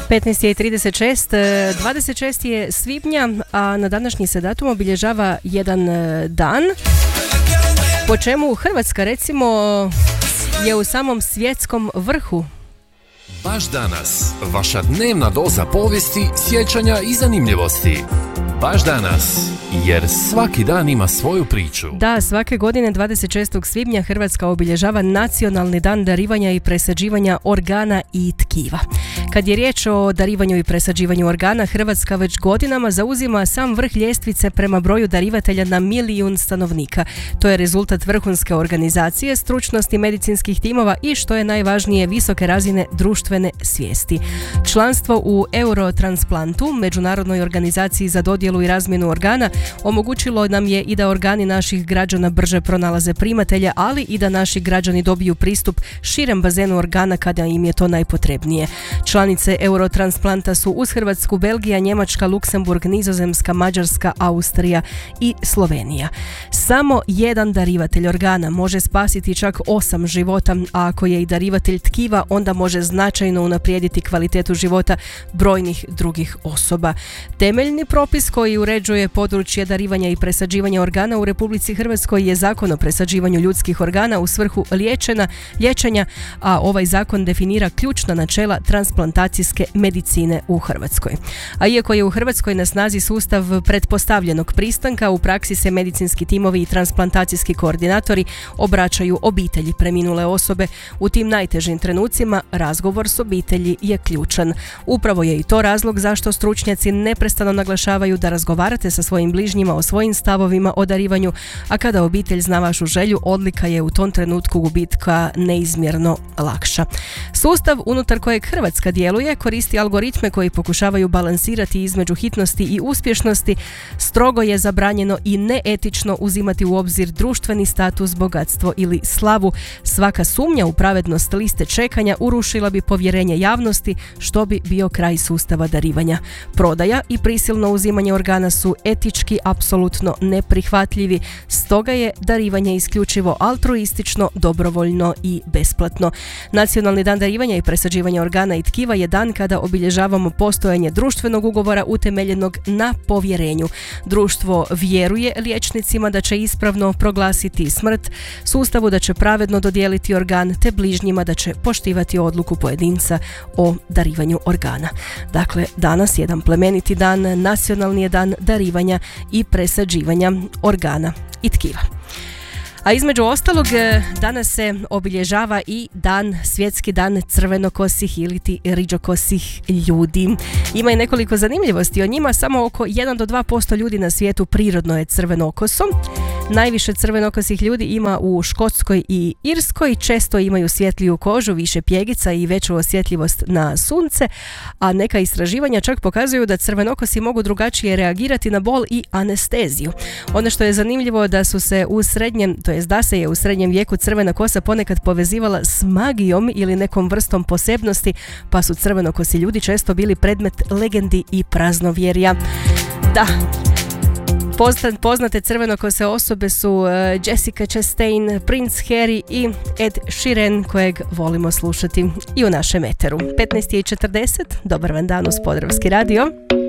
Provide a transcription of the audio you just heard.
15:36, 26. je svibnja, a na današnji se datum obilježava jedan dan, po čemu Hrvatska recimo je u samom svjetskom vrhu. Baš danas, vaša dnevna doza povijesti, sjećanja i zanimljivosti. Baš danas, jer svaki dan ima svoju priču. Da, svake godine 26. svibnja Hrvatska obilježava Nacionalni dan darivanja i presađivanja organa i tkiva. Kad je riječ o darivanju i presađivanju organa, Hrvatska već godinama zauzima sam vrh ljestvice prema broju darivatelja na 1.000.000 stanovnika. To je rezultat vrhunske organizacije, stručnosti medicinskih timova i, što je najvažnije, visoke razine društvene svijesti. Članstvo u Eurotransplantu, međunarodnoj organizaciji za dodjelu i razmjenu organa, omogućilo nam je i da organi naših građana brže pronalaze primatelja, ali i da naši građani dobiju pristup širem bazenu organa kada im je to najpotrebnije. Članice Eurotransplanta su uz Hrvatsku Belgija, Njemačka, Luksemburg, Nizozemska, Mađarska, Austrija i Slovenija. Samo jedan darivatelj organa može spasiti čak 8 života, a ako je i darivatelj tkiva, onda može značajno unaprijediti kvalitetu života brojnih drugih osoba. Temeljni propis koji uređuje područje darivanja i presađivanja organa u Republici Hrvatskoj je Zakon o presađivanju ljudskih organa u svrhu liječenja, a ovaj zakon definira ključna načela transplantacijske medicine u Hrvatskoj. A iako je u Hrvatskoj na snazi sustav pretpostavljenog pristanka, u praksi se medicinski timovi i transplantacijski koordinatori obraćaju obitelji preminule osobe. U tim najtežim trenucima razgovor s obitelji je ključan. Upravo je i to razlog zašto stručnjaci neprestano naglašavaju da razgovarate sa svojim bližnjima o svojim stavovima o darivanju, a kada obitelj zna vašu želju, odlika je u tom trenutku gubitka neizmjerno lakša. Sustav unutar kojeg Hrvatska djeluje koristi algoritme koji pokušavaju balansirati između hitnosti i uspješnosti. Strogo je zabranjeno i neetično uzimati u obzir društveni status, bogatstvo ili slavu. Svaka sumnja u pravednost liste čekanja urušila bi povjerenje javnosti, što bi bio kraj sustava darivanja. Prodaja i prisilno uzimanje organa su etički apsolutno neprihvatljivi, stoga je darivanje isključivo altruistično, dobrovoljno i besplatno. Nacionalni dan darivanja i presađivanja organa i tkiva je dan kada obilježavamo postojanje društvenog ugovora utemeljenog na povjerenju. Društvo vjeruje liječnicima da će ispravno proglasiti smrt, sustavu da će pravedno dodijeliti organ, te bližnjima da će poštivati odluku pojedinca o darivanju organa. Dakle, danas jedan plemeniti dan, nacionalni je dan darivanja i presađivanja organa i tkiva. A između ostalog, danas se obilježava i svjetski dan crvenokosih ili riđokosih ljudi. Ima i nekoliko zanimljivosti o njima. Samo oko 1 do 2% ljudi na svijetu prirodno je crvenokoso. Najviše crvenokosih ljudi ima u Škotskoj i Irskoj, često imaju svjetliju kožu, više pjegica i veću osjetljivost na sunce, a neka istraživanja čak pokazuju da crvenokosi mogu drugačije reagirati na bol i anesteziju. Ono što je zanimljivo da se je u srednjem vijeku crvena kosa ponekad povezivala s magijom ili nekom vrstom posebnosti, pa su crvenokosi ljudi često bili predmet legendi i praznovjerja. Da, poznate crvenokose osobe su Jessica Chastain, Prince Harry i Ed Sheeran, kojeg volimo slušati i u našem eteru. 15:40, dobar vam dan uz Podravski radio.